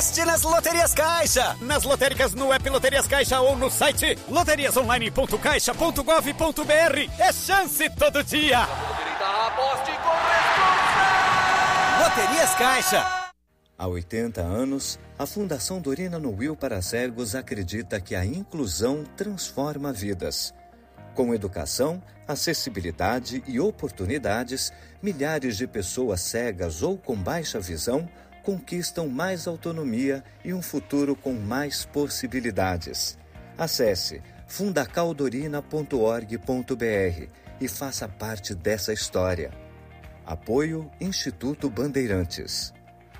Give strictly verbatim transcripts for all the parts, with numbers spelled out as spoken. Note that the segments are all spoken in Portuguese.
Aposte nas Loterias Caixa. Nas lotéricas no app Loterias Caixa ou no site loterias online ponto caixa ponto gov ponto br. É chance todo dia. Aposte com responsa. Loterias Caixa. Há oitenta anos, a Fundação Dorina Nuil para Cegos acredita que a inclusão transforma vidas. Com educação, acessibilidade e oportunidades, milhares de pessoas cegas ou com baixa visão conquistam mais autonomia e um futuro com mais possibilidades. Acesse fundacaldorina ponto org ponto br e faça parte dessa história. Apoio Instituto Bandeirantes.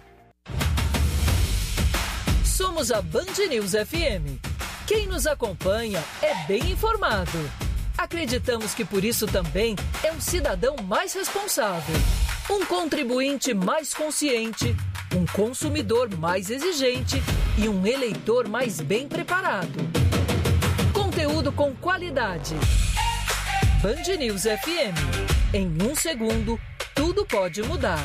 Somos a Band News F M. Quem nos acompanha é bem informado. Acreditamos que por isso também é um cidadão mais responsável, um contribuinte mais consciente, um consumidor mais exigente e um eleitor mais bem preparado. Conteúdo com qualidade. Band News F M. Em um segundo, tudo pode mudar.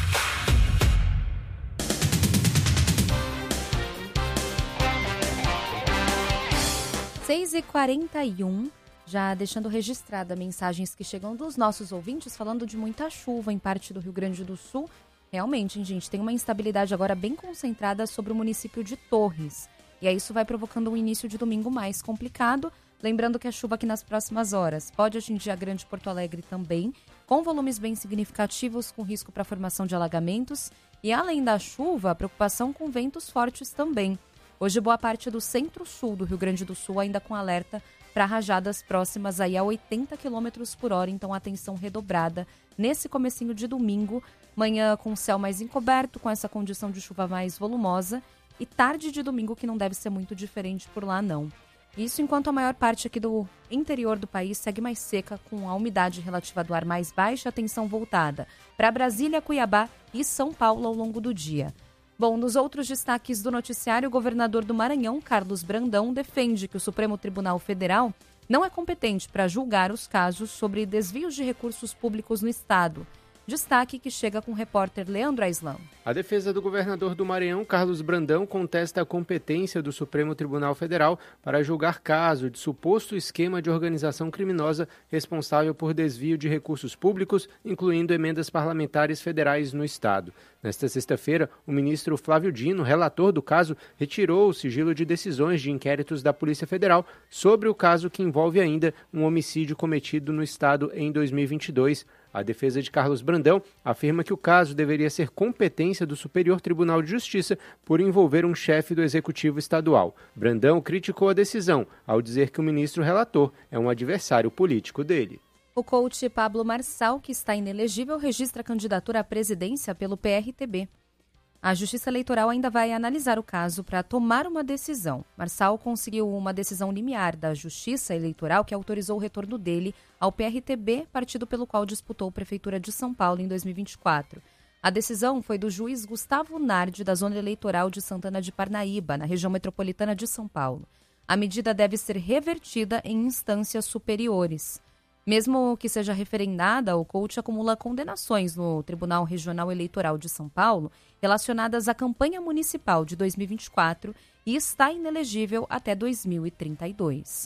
seis e quarenta e um. Já deixando registrada mensagens que chegam dos nossos ouvintes falando de muita chuva em parte do Rio Grande do Sul. Realmente, hein, gente, tem uma instabilidade agora bem concentrada sobre o município de Torres. E aí isso vai provocando um início de domingo mais complicado. Lembrando que a chuva aqui nas próximas horas pode atingir a Grande Porto Alegre também, com volumes bem significativos, com risco para a formação de alagamentos. E além da chuva, a preocupação com ventos fortes também. Hoje, boa parte do centro-sul do Rio Grande do Sul ainda com alerta para rajadas próximas aí a oitenta quilômetros por hora, então atenção redobrada nesse comecinho de domingo, manhã com o céu mais encoberto, com essa condição de chuva mais volumosa, e tarde de domingo que não deve ser muito diferente por lá não. Isso enquanto a maior parte aqui do interior do país segue mais seca, com a umidade relativa do ar mais baixa, atenção voltada para Brasília, Cuiabá e São Paulo ao longo do dia. Bom, nos outros destaques do noticiário, o governador do Maranhão, Carlos Brandão, defende que o Supremo Tribunal Federal não é competente para julgar os casos sobre desvios de recursos públicos no Estado. Destaque que chega com o repórter Leandro Aislan. A defesa do governador do Maranhão, Carlos Brandão, contesta a competência do Supremo Tribunal Federal para julgar caso de suposto esquema de organização criminosa responsável por desvio de recursos públicos, incluindo emendas parlamentares federais no Estado. Nesta sexta-feira, o ministro Flávio Dino, relator do caso, retirou o sigilo de decisões de inquéritos da Polícia Federal sobre o caso que envolve ainda um homicídio cometido no Estado em dois mil e vinte e dois. A defesa de Carlos Brandão afirma que o caso deveria ser competência do Superior Tribunal de Justiça por envolver um chefe do Executivo Estadual. Brandão criticou a decisão, ao dizer que o ministro relator é um adversário político dele. O coach Pablo Marçal, que está inelegível, registra candidatura à presidência pelo P R T B. A Justiça Eleitoral ainda vai analisar o caso para tomar uma decisão. Marçal conseguiu uma decisão limiar da Justiça Eleitoral que autorizou o retorno dele ao P R T B, partido pelo qual disputou a Prefeitura de São Paulo em dois mil e vinte e quatro. A decisão foi do juiz Gustavo Nardi, da Zona Eleitoral de Santana de Parnaíba, na região metropolitana de São Paulo. A medida deve ser revertida em instâncias superiores. Mesmo que seja referendada, o coach acumula condenações no Tribunal Regional Eleitoral de São Paulo relacionadas à campanha municipal de dois mil e vinte e quatro e está inelegível até dois mil e trinta e dois.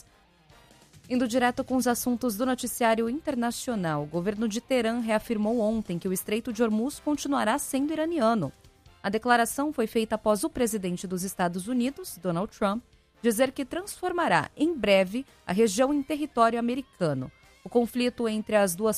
Indo direto com os assuntos do noticiário internacional, o governo de Teherã reafirmou ontem que o Estreito de Hormuz continuará sendo iraniano. A declaração foi feita após o presidente dos Estados Unidos, Donald Trump, dizer que transformará em breve a região em território americano. O conflito entre as duas